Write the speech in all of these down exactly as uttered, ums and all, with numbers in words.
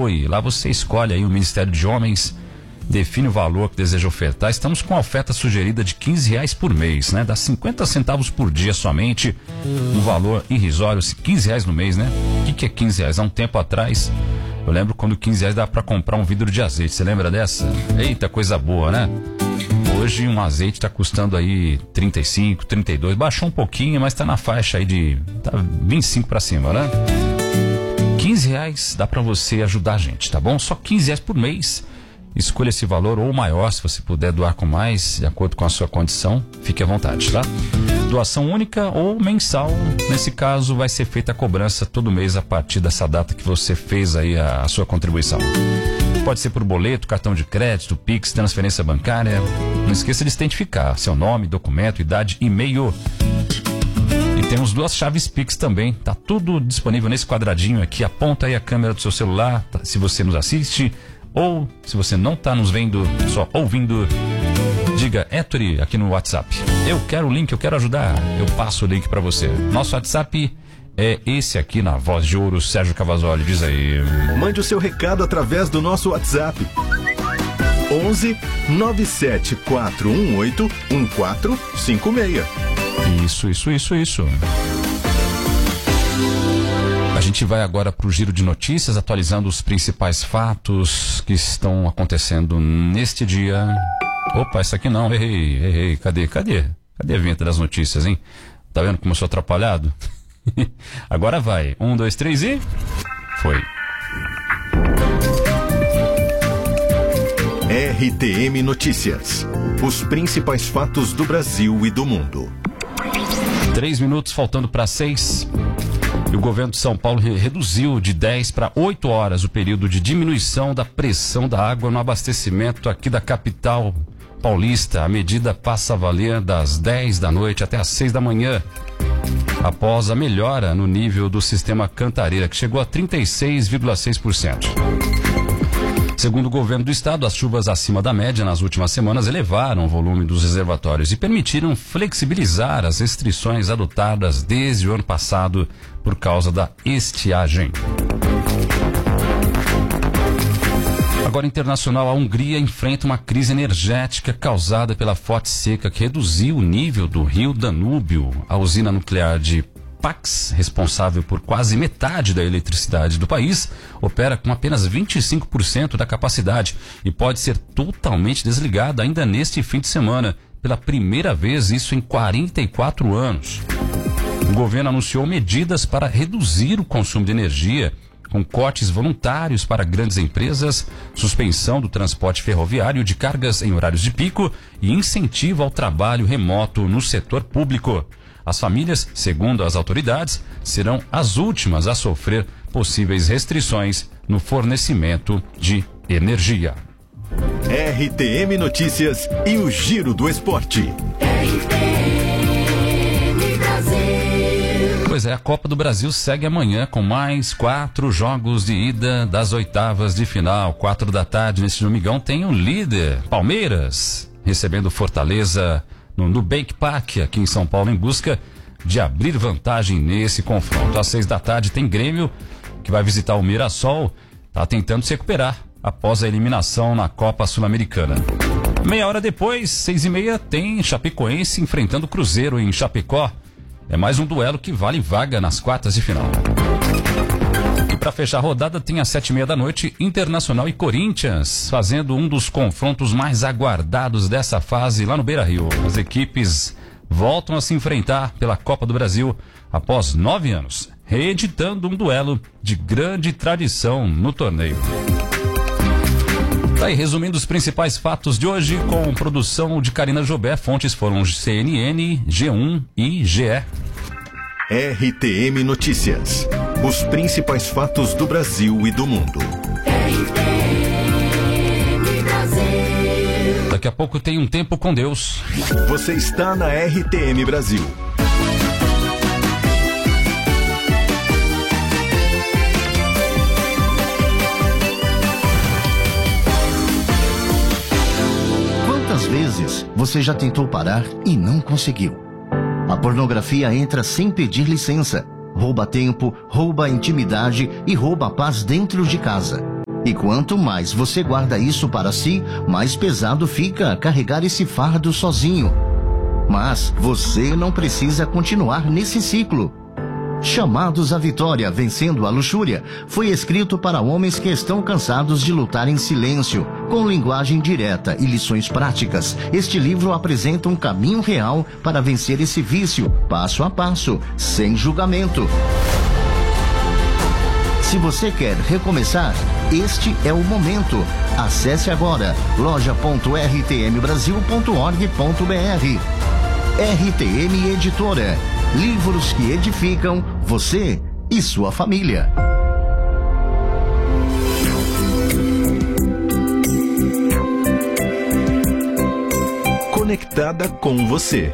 Oi. Lá você escolhe aí o Ministério de Homens, define o valor que deseja ofertar. Estamos com a oferta sugerida de quinze reais por mês, né? Dá cinquenta centavos por dia somente, um valor irrisório, quinze reais no mês, né? O que, que é quinze reais? Há um tempo atrás, eu lembro quando quinze reais dá pra comprar um vidro de azeite. Você lembra dessa? Eita, coisa boa, né? Hoje um azeite tá custando aí trinta e cinco, trinta e dois, baixou um pouquinho, mas tá na faixa aí de tá vinte e cinco pra cima, né? quinze reais dá pra você ajudar a gente, tá bom? Só quinze reais por mês. Escolha esse valor ou maior, se você puder doar com mais, de acordo com a sua condição, fique à vontade, tá? Doação única ou mensal, nesse caso vai ser feita a cobrança todo mês a partir dessa data que você fez aí a, a sua contribuição. Pode ser por boleto, cartão de crédito, Pix, transferência bancária. Não esqueça de se identificar, seu nome, documento, idade, e-mail. E temos duas chaves Pix também, tá tudo disponível nesse quadradinho aqui. Aponta aí a câmera do seu celular, tá, se você nos assiste. Ou, se você não está nos vendo, só ouvindo, diga, Ettore, aqui no WhatsApp. Eu quero o link, eu quero ajudar. Eu passo o link para você. Nosso WhatsApp é esse aqui na Voz de Ouro, Sérgio Cavazoli. Diz aí. Mande o seu recado através do nosso WhatsApp. onze nove sete quatro um oito um quatro cinco seis. Isso, isso, isso, isso. A gente vai agora para o giro de notícias, atualizando os principais fatos que estão acontecendo neste dia. Opa, essa aqui não, errei, errei. Cadê, cadê? Cadê a vinheta das notícias, hein? Tá vendo como eu sou atrapalhado? Agora vai. Um, dois, três e... Foi. R T M Notícias. Os principais fatos do Brasil e do mundo. Três minutos faltando para seis. E o governo de São Paulo reduziu de dez para oito horas o período de diminuição da pressão da água no abastecimento aqui da capital paulista. A medida passa a valer das dez da noite até as seis da manhã, após a melhora no nível do sistema Cantareira, que chegou a trinta e seis vírgula seis por cento. Segundo o governo do estado, as chuvas acima da média nas últimas semanas elevaram o volume dos reservatórios e permitiram flexibilizar as restrições adotadas desde o ano passado por causa da estiagem. Agora internacional, a Hungria enfrenta uma crise energética causada pela forte seca que reduziu o nível do rio Danúbio. A usina nuclear de Pax, responsável por quase metade da eletricidade do país, opera com apenas vinte e cinco por cento da capacidade e pode ser totalmente desligada ainda neste fim de semana, pela primeira vez isso em quarenta e quatro anos. O governo anunciou medidas para reduzir o consumo de energia, com cortes voluntários para grandes empresas, suspensão do transporte ferroviário de cargas em horários de pico e incentivo ao trabalho remoto no setor público. As famílias, segundo as autoridades, serão as últimas a sofrer possíveis restrições no fornecimento de energia. R T M Notícias e o Giro do Esporte. R T M Brasil. Pois é, a Copa do Brasil segue amanhã com mais quatro jogos de ida das oitavas de final. Quatro da tarde, nesse domingão, tem o líder, Palmeiras, recebendo Fortaleza no Nubank Park, aqui em São Paulo, em busca de abrir vantagem nesse confronto. Às seis da tarde tem Grêmio, que vai visitar o Mirassol, está tentando se recuperar após a eliminação na Copa Sul-Americana. Meia hora depois, seis e meia, tem Chapecoense enfrentando o Cruzeiro em Chapecó. É mais um duelo que vale vaga nas quartas de final. E para fechar a rodada, tem às sete e meia da noite Internacional e Corinthians, fazendo um dos confrontos mais aguardados dessa fase lá no Beira-Rio. As equipes voltam a se enfrentar pela Copa do Brasil após nove anos, reeditando um duelo de grande tradição no torneio. Tá aí, resumindo os principais fatos de hoje, com produção de Karina Jobé. Fontes foram C N N, G um e G E. R T M Notícias. Os principais fatos do Brasil e do mundo. R T M Brasil. Daqui a pouco tem Um Tempo com Deus. Você está na R T M Brasil. Quantas vezes você já tentou parar e não conseguiu? A pornografia entra sem pedir licença, rouba tempo, rouba a intimidade e rouba a paz dentro de casa. E quanto mais você guarda isso para si, mais pesado fica carregar esse fardo sozinho. Mas você não precisa continuar nesse ciclo. Chamados à Vitória, Vencendo a Luxúria, foi escrito para homens que estão cansados de lutar em silêncio. Com linguagem direta e lições práticas, este livro apresenta um caminho real para vencer esse vício, passo a passo, sem julgamento. Se você quer recomeçar, este é o momento. Acesse agora loja ponto r t m brasil ponto org ponto b r. R T M Editora. Livros que edificam você e sua família. Conectada com você.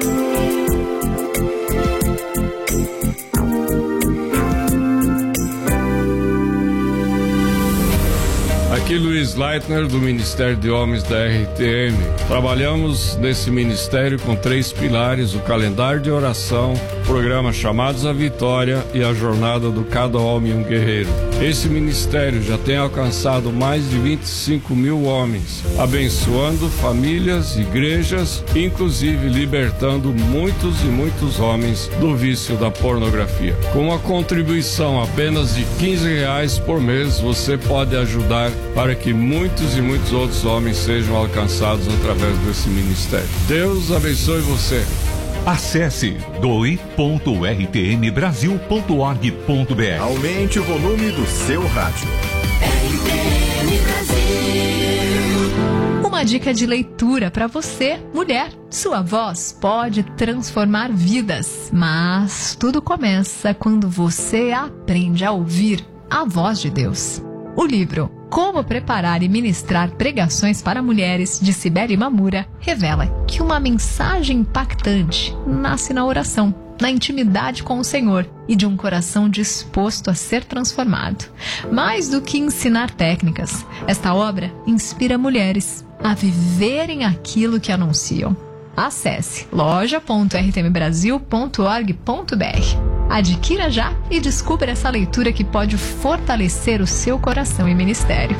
Aqui Luiz Leitner, do Ministério de Homens da R T M. Trabalhamos nesse ministério com três pilares: o calendário de oração, o programa Chamados à Vitória e a jornada do Cada Homem um Guerreiro. Esse ministério já tem alcançado mais de vinte e cinco mil homens, abençoando famílias, igrejas, inclusive libertando muitos e muitos homens do vício da pornografia. Com uma contribuição apenas de quinze reais por mês, você pode ajudar para que muitos e muitos outros homens sejam alcançados através desse ministério. Deus abençoe você. Acesse doe ponto r t m brasil ponto org ponto b r. Aumente o volume do seu rádio. R T M Brasil. Uma dica de leitura para você, mulher. Sua voz pode transformar vidas, mas tudo começa quando você aprende a ouvir a voz de Deus. O livro Como Preparar e Ministrar Pregações para Mulheres, de Cibele Mamura, revela que uma mensagem impactante nasce na oração, na intimidade com o Senhor e de um coração disposto a ser transformado. Mais do que ensinar técnicas, esta obra inspira mulheres a viverem aquilo que anunciam. Acesse loja ponto r t m brasil ponto org ponto b r. Adquira já e descubra essa leitura que pode fortalecer o seu coração e ministério.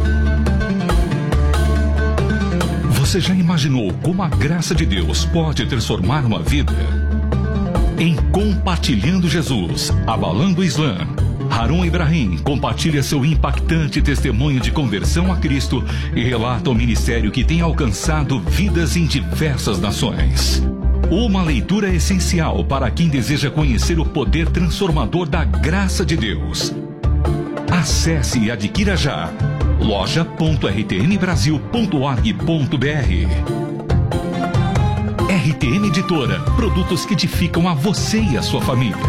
Você já imaginou como a graça de Deus pode transformar uma vida? Em Compartilhando Jesus, Abalando o Islã, Harun Ibrahim compartilha seu impactante testemunho de conversão a Cristo e relata o ministério que tem alcançado vidas em diversas nações. Uma leitura essencial para quem deseja conhecer o poder transformador da graça de Deus. Acesse e adquira já loja ponto r t m brasil ponto org ponto b r. R T M Editora, produtos que edificam a você e a sua família.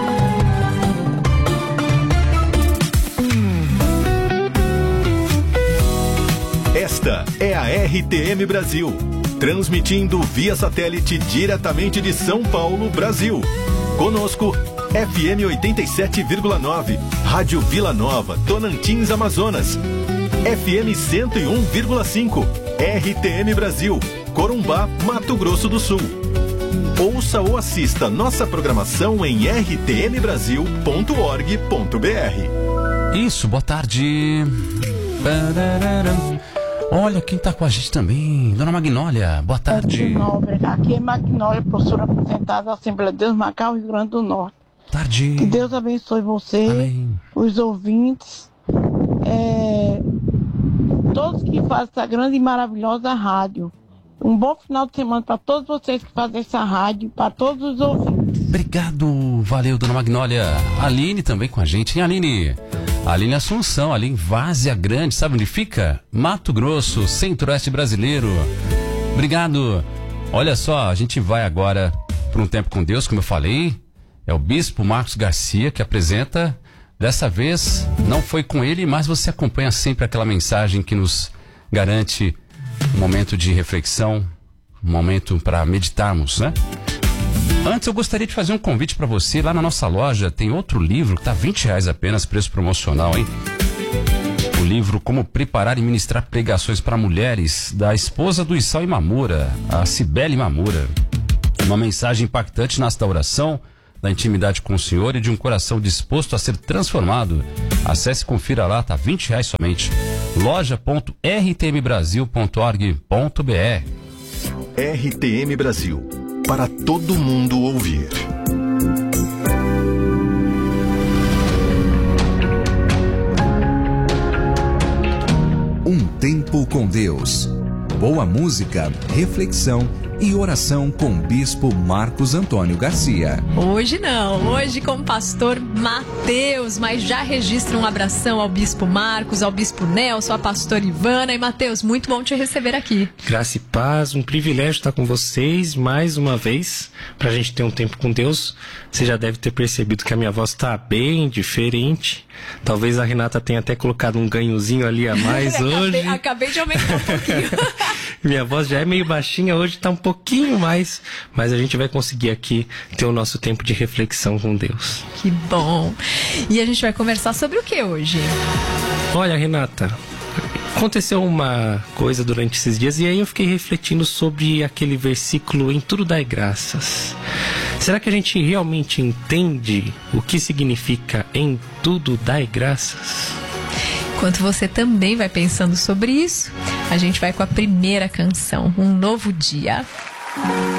Esta é a R T M Brasil, transmitindo via satélite diretamente de São Paulo, Brasil. Conosco, F M oitenta e sete vírgula nove, Rádio Vila Nova, Tocantins, Amazonas. F M cento e um vírgula cinco, R T M Brasil, Corumbá, Mato Grosso do Sul. Ouça ou assista nossa programação em r t m brasil ponto org ponto b r. Isso, boa tarde. Olha quem tá com a gente também, Dona Magnólia, boa tarde. Nobre, aqui é Magnólia, professora aposentada da Assembleia de Deus, Macau, Rio Grande do Norte. Tarde. Que Deus abençoe você, Amém. Os ouvintes, é, todos que fazem essa grande e maravilhosa rádio. Um bom final de semana para todos vocês que fazem essa rádio, para todos os ouvintes. Obrigado, valeu, Dona Magnólia. Aline também com a gente, hein, Aline? Aline Assunção, ali em Várzea Grande, sabe onde fica? Mato Grosso, centro-oeste brasileiro. Obrigado. Olha só, a gente vai agora para um tempo com Deus, como eu falei. É o Bispo Marcos Garcia que apresenta. Dessa vez, não foi com ele, mas você acompanha sempre aquela mensagem que nos garante um momento de reflexão, um momento para meditarmos, né? Antes eu gostaria de fazer um convite para você. Lá na nossa loja tem outro livro que está vinte reais apenas, preço promocional, hein? O livro Como Preparar e Ministrar Pregações para Mulheres, da esposa do Isao Mamura, a Cibele Mamura. Uma mensagem impactante nesta oração, da intimidade com o Senhor e de um coração disposto a ser transformado. Acesse e confira lá, tá vinte reais somente. loja ponto r t m brasil ponto org ponto b r. R T M Brasil, para todo mundo ouvir. Um tempo com Deus. Boa música, reflexão e oração com o Bispo Marcos Antônio Garcia. Hoje não, hoje com o pastor Mateus, mas já registra um abração ao Bispo Marcos, ao Bispo Nelson, à pastora Ivana. E Mateus, muito bom te receber aqui. Graça e paz, um privilégio estar com vocês mais uma vez, pra gente ter um tempo com Deus. Você já deve ter percebido que a minha voz está bem diferente. Talvez a Renata tenha até colocado um ganhozinho ali a mais acabei, hoje. Acabei de aumentar um pouquinho. Minha voz já é meio baixinha, hoje está um pouquinho mais, mas a gente vai conseguir aqui ter o nosso tempo de reflexão com Deus. Que bom! E a gente vai conversar sobre o que hoje? Olha, Renata, aconteceu uma coisa durante esses dias e aí eu fiquei refletindo sobre aquele versículo: em tudo dai graças. Será que a gente realmente entende o que significa em tudo dai graças? Enquanto você também vai pensando sobre isso, a gente vai com a primeira canção, Um Novo Dia.